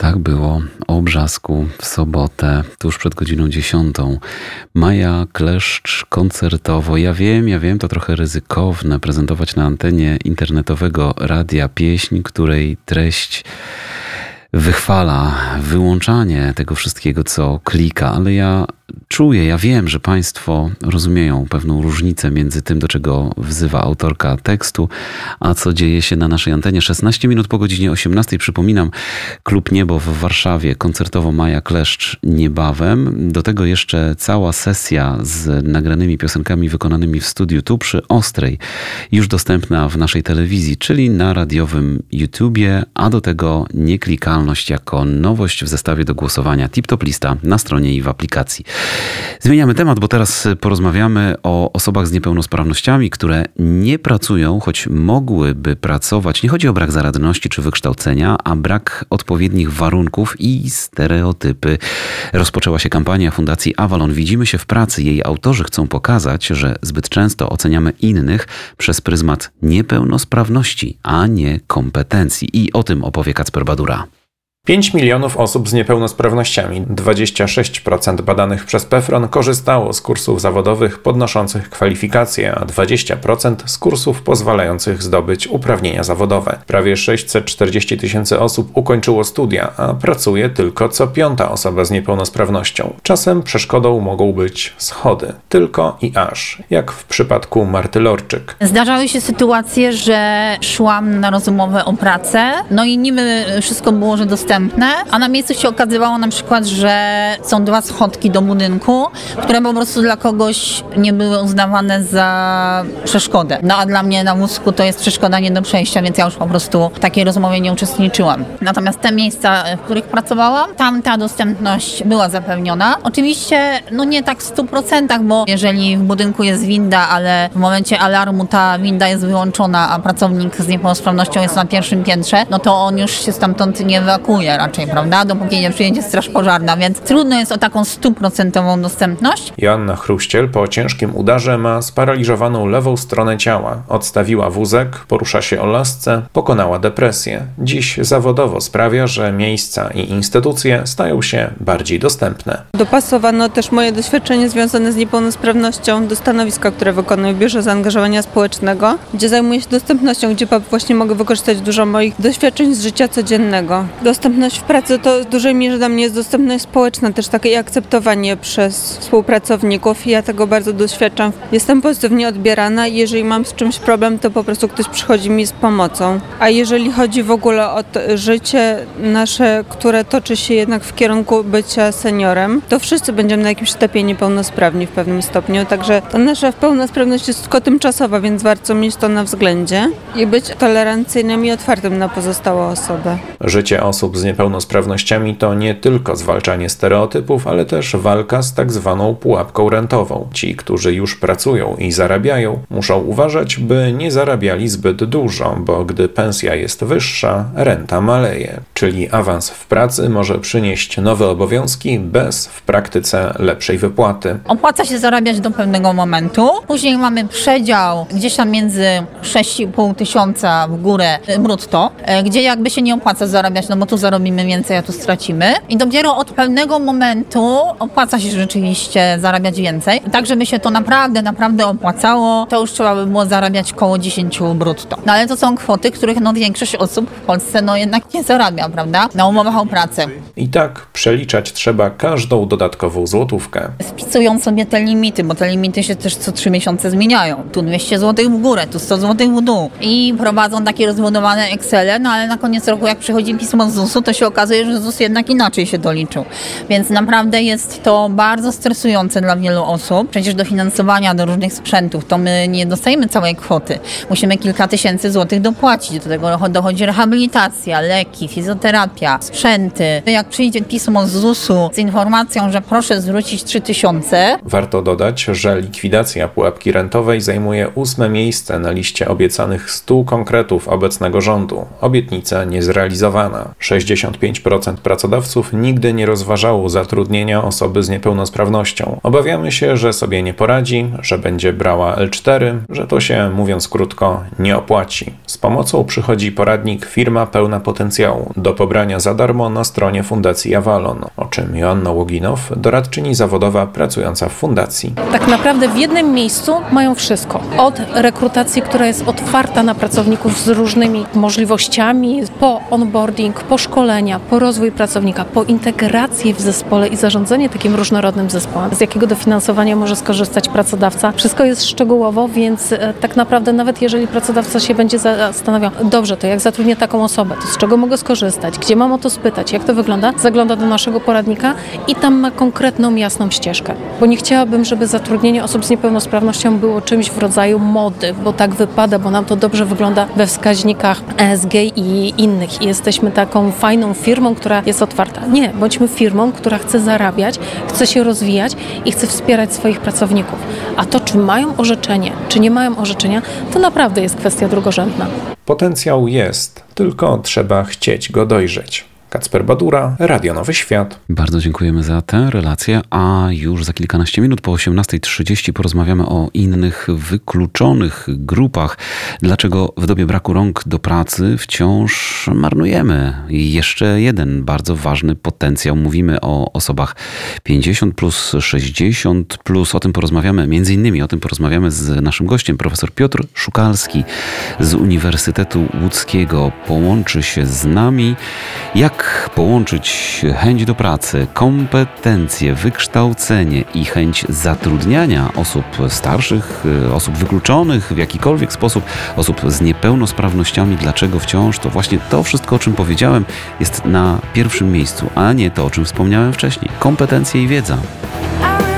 Tak było o Brzasku w sobotę, tuż przed godziną 10. Maja Kleszcz koncertowo. Ja wiem, to trochę ryzykowne prezentować na antenie internetowego radia pieśń, której treść wychwala wyłączanie tego wszystkiego, co klika, ale ja czuję, ja wiem, że Państwo rozumieją pewną różnicę między tym, do czego wzywa autorka tekstu, a co dzieje się na naszej antenie. 16 minut po godzinie 18. Przypominam, Klub Niebo w Warszawie, koncertowo Maja Kleszcz niebawem. Do tego jeszcze cała sesja z nagranymi piosenkami wykonanymi w studiu tu przy Ostrej, już dostępna w naszej telewizji, czyli na radiowym YouTubie, a do tego nieklikalność jako nowość w zestawie do głosowania Tip-Top Lista na stronie i w aplikacji. Zmieniamy temat, bo teraz porozmawiamy o osobach z niepełnosprawnościami, które nie pracują, choć mogłyby pracować. Nie chodzi o brak zaradności czy wykształcenia, a brak odpowiednich warunków i stereotypy. Rozpoczęła się kampania Fundacji Avalon Widzimy się w pracy. Jej autorzy chcą pokazać, że zbyt często oceniamy innych przez pryzmat niepełnosprawności, a nie kompetencji. I o tym opowie Kacper Badura. 5 milionów osób z niepełnosprawnościami, 26% badanych przez PEFRON korzystało z kursów zawodowych podnoszących kwalifikacje, a 20% z kursów pozwalających zdobyć uprawnienia zawodowe. Prawie 640 000 osób ukończyło studia, a pracuje tylko co 5. osoba z niepełnosprawnością. Czasem przeszkodą mogą być schody. Tylko i aż. Jak w przypadku Marty Lorczyk. Zdarzały się sytuacje, że szłam na rozmowę o pracę, no i niby wszystko było, że dostępne, a na miejscu się okazywało na przykład, że są 2 schodki do budynku, które po prostu dla kogoś nie były uznawane za przeszkodę. No a dla mnie na wózku to jest przeszkoda nie do przejścia, więc ja już po prostu w takiej rozmowie nie uczestniczyłam. Natomiast te miejsca, w których pracowałam, tam ta dostępność była zapewniona. Oczywiście no nie tak w 100%, bo jeżeli w budynku jest winda, ale w momencie alarmu ta winda jest wyłączona, a pracownik z niepełnosprawnością jest na pierwszym piętrze, no to on już się stamtąd nie ewakuuje raczej, prawda? Dopóki nie przyjedzie straż pożarna, więc trudno jest o taką 100% dostępność. Joanna Chruściel po ciężkim udarze ma sparaliżowaną lewą stronę ciała. Odstawiła wózek, porusza się o lasce, pokonała depresję. Dziś zawodowo sprawia, że miejsca i instytucje stają się bardziej dostępne. Dopasowano też moje doświadczenie związane z niepełnosprawnością do stanowiska, które wykonuję w Biurze Zaangażowania Społecznego, gdzie zajmuję się dostępnością, gdzie właśnie mogę wykorzystać dużo moich doświadczeń z życia codziennego. Dostępność w pracy to w dużej mierze dla mnie jest dostępność społeczna, też takie akceptowanie przez współpracowników. Ja tego bardzo doświadczam. Jestem pozytywnie odbierana i jeżeli mam z czymś problem, to po prostu ktoś przychodzi mi z pomocą. A jeżeli chodzi w ogóle o życie nasze, które toczy się jednak w kierunku bycia seniorem, to wszyscy będziemy na jakimś etapie niepełnosprawni w pewnym stopniu, także ta nasza pełnosprawność jest tylko tymczasowa, więc warto mieć to na względzie i być tolerancyjnym i otwartym na pozostałe osoby. Życie osób z niepełnosprawnościami to nie tylko zwalczanie stereotypów, ale też walka z tak zwaną pułapką rentową. Ci, którzy już pracują i zarabiają, muszą uważać, by nie zarabiali zbyt dużo, bo gdy pensja jest wyższa, renta maleje. Czyli awans w pracy może przynieść nowe obowiązki bez w praktyce lepszej wypłaty. Opłaca się zarabiać do pewnego momentu. Później mamy przedział gdzieś tam między 6,5 tysiąca w górę brutto, gdzie jakby się nie opłaca zarabiać, no bo tu zarobimy więcej, a tu stracimy. I dopiero od pewnego momentu opłaca się rzeczywiście zarabiać więcej. Tak, żeby się to naprawdę opłacało, to już trzeba by było zarabiać koło 10 brutto. No ale to są kwoty, których no większość osób w Polsce no jednak nie zarabia, prawda? Na umowach o pracę. I tak przeliczać trzeba każdą dodatkową złotówkę. Spisują sobie te limity, bo te limity się też co 3 miesiące zmieniają. Tu 200 zł w górę, tu 100 zł w dół. I prowadzą takie rozbudowane Excele, no ale na koniec roku jak przychodzi pismo z ZUS-u, to się okazuje, że ZUS jednak inaczej się doliczył. Więc naprawdę jest to bardzo stresujące dla wielu osób. Przecież dofinansowania do różnych sprzętów, to my nie dostajemy całej kwoty. Musimy kilka tysięcy złotych dopłacić. Do tego dochodzi rehabilitacja, leki, fizjoterapia, sprzęty. Jak przyjdzie pismo z ZUS-u z informacją, że proszę zwrócić 3000. Warto dodać, że likwidacja pułapki rentowej zajmuje 8. miejsce na liście obiecanych 100 konkretów obecnego rządu. Obietnica niezrealizowana. 65% pracodawców nigdy nie rozważało zatrudnienia osoby z niepełnosprawnością. Obawiamy się, że sobie nie poradzi, że będzie brała L4, że to się, mówiąc krótko, nie opłaci. Z pomocą przychodzi poradnik Firma pełna potencjału do pobrania za darmo na stronie Fundacji Avalon, o czym Joanna Łoginow, doradczyni zawodowa pracująca w fundacji. Tak naprawdę w jednym miejscu mają wszystko. Od rekrutacji, która jest otwarta na pracowników z różnymi możliwościami, po onboarding, po szkolenia, po rozwój pracownika, po integrację w zespole i zarządzanie takim różnorodnym zespołem. Z jakiego dofinansowania może skorzystać pracodawca? Wszystko jest szczegółowo, więc tak naprawdę nawet jeżeli pracodawca się będzie zastanawiał, dobrze, to jak zatrudnię taką osobę, to z czego mogę skorzystać, gdzie mam o to spytać, jak to wygląda, zagląda do naszego poradnika i tam ma konkretną, jasną ścieżkę. Bo nie chciałabym, żeby zatrudnienie osób z niepełnosprawnością było czymś w rodzaju mody, bo tak wypada, bo nam to dobrze wygląda we wskaźnikach ESG i innych. I jesteśmy taką fajną firmą, która jest otwarta. Nie, bądźmy firmą, która chce zarabiać, chce się rozwijać i chce wspierać swoich pracowników. A to, czy mają orzeczenie, czy nie mają orzeczenia, to naprawdę jest kwestia drugorzędna. Potencjał jest, tylko trzeba chcieć go dojrzeć. Kacper Badura, Radio Nowy Świat. Bardzo dziękujemy za tę relację, a już za kilkanaście minut po 18:30 porozmawiamy o innych wykluczonych grupach. Dlaczego w dobie braku rąk do pracy wciąż marnujemy jeszcze jeden bardzo ważny potencjał. Mówimy o osobach 50+, 60+. O tym porozmawiamy, między innymi o tym porozmawiamy z naszym gościem, profesor Piotr Szukalski z Uniwersytetu Łódzkiego. Połączy się z nami. Jak połączyć chęć do pracy, kompetencje, wykształcenie i chęć zatrudniania osób starszych, osób wykluczonych w jakikolwiek sposób, osób z niepełnosprawnościami? Dlaczego wciąż? To właśnie to wszystko, o czym powiedziałem, jest na pierwszym miejscu, a nie to, o czym wspomniałem wcześniej. Kompetencje i wiedza.